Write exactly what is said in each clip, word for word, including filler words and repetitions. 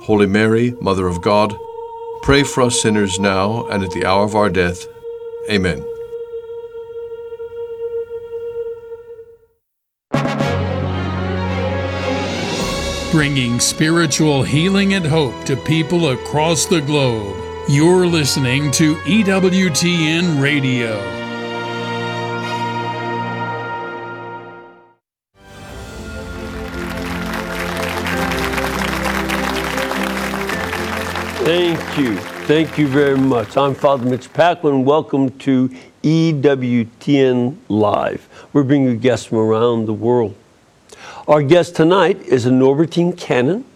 Holy Mary, Mother of God, pray for us sinners now and at the hour of our death. Amen. Bringing spiritual healing and hope to people across the globe. You're listening to E W T N Radio. Thank you. Thank you very much. I'm Father Mitch Packlin. Welcome to E W T N Live. We're bringing you guests from around the world. Our guest tonight is a Norbertine canon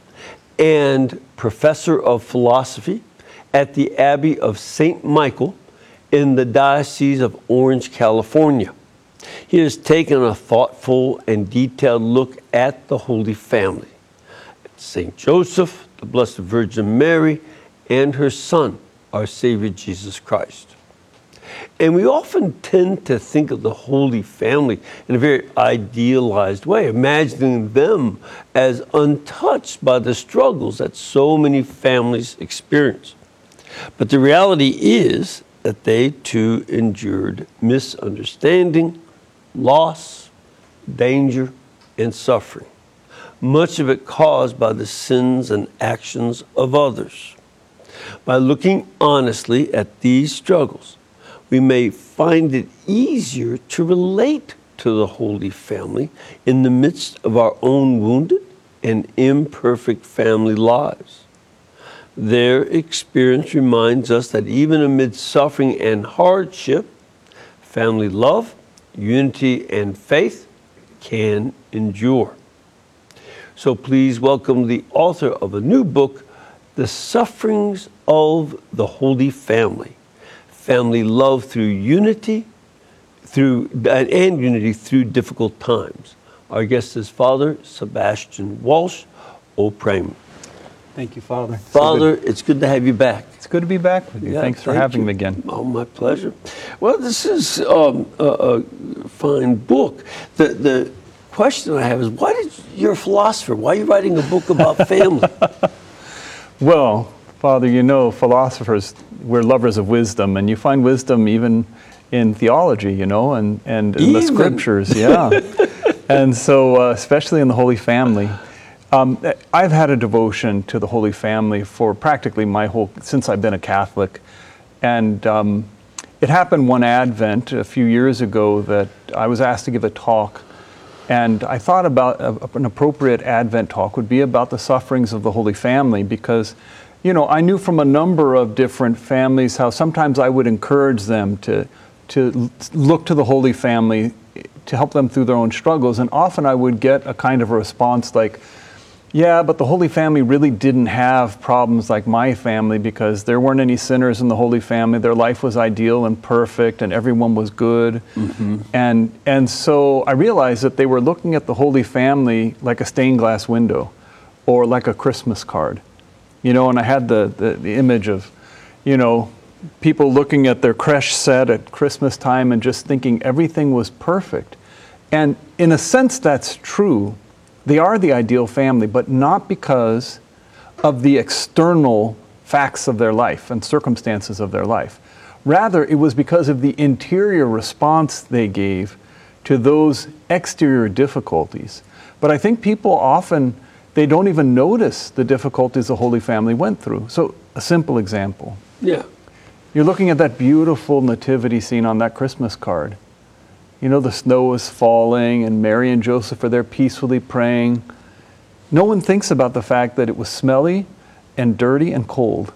and professor of philosophy at the Abbey of Saint Michael in the Diocese of Orange, California. He has taken a thoughtful and detailed look at the Holy Family, Saint Joseph, the Blessed Virgin Mary, and her Son, our Savior Jesus Christ. And we often tend to think of the Holy Family in a very idealized way, imagining them as untouched by the struggles that so many families experience. But the reality is that they too endured misunderstanding, loss, danger, and suffering, much of it caused by the sins and actions of others. By looking honestly at these struggles, we may find it easier to relate to the Holy Family in the midst of our own wounded and imperfect family lives. Their experience reminds us that even amid suffering and hardship, family love, unity, and faith can endure. So please welcome the author of a new book, The Sufferings of the Holy Family. Family love through unity, through and unity through difficult times. Our guest is Father Sebastian Walsh, O Praying. Thank you, Father. Father, so it's good to have you back. It's good to be back with you. Yeah, Thanks for thank having you. me again. Oh, my pleasure. Well, this is um, a, a fine book. The the question I have is, why did you're a philosopher? Why are you writing a book about family? Well, Father, you know, philosophers, we're lovers of wisdom, and you find wisdom even in theology, you know, and, and in the scriptures, yeah. And so, uh, especially in the Holy Family. Um, I've had a devotion to the Holy Family for practically my whole, since I've been a Catholic. And um, it happened one Advent a few years ago that I was asked to give a talk. And I thought about a, an appropriate Advent talk would be about the sufferings of the Holy Family, because, you know, I knew from a number of different families how sometimes I would encourage them to, to look to the Holy Family to help them through their own struggles. And often I would get a kind of a response like, yeah, but the Holy Family really didn't have problems like my family, because there weren't any sinners in the Holy Family. Their life was ideal and perfect, and everyone was good. Mm-hmm. And and so I realized that they were looking at the Holy Family like a stained glass window or like a Christmas card. You know, and I had the, the, the image of, you know, people looking at their creche set at Christmas time and just thinking everything was perfect. And in a sense, that's true. They are the ideal family, but not because of the external facts of their life and circumstances of their life. Rather, it was because of the interior response they gave to those exterior difficulties. But I think people often, they don't even notice the difficulties the Holy Family went through. So, a simple example. Yeah. You're looking at that beautiful nativity scene on that Christmas card. You know, the snow is falling and Mary and Joseph are there peacefully praying. No one thinks about the fact that it was smelly and dirty and cold.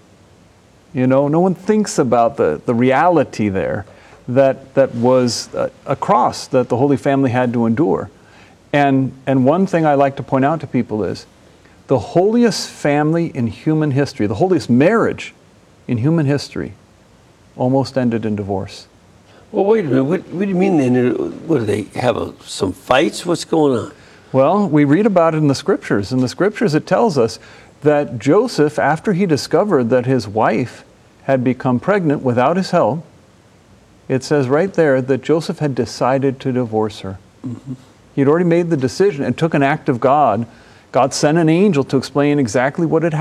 You know, no one thinks about the, the reality there that, that was a, a cross that the Holy Family had to endure. And, and one thing I like to point out to people is the holiest family in human history, the holiest marriage in human history, almost ended in divorce. Well, wait a minute. What, what do you mean then? What, do they have a, some fights? What's going on? Well, we read about it in the scriptures. In the scriptures, it tells us that Joseph, after he discovered that his wife had become pregnant without his help, it says right there that Joseph had decided to divorce her. Mm-hmm. He had already made the decision and took an act of God. God sent an angel to explain exactly what had happened.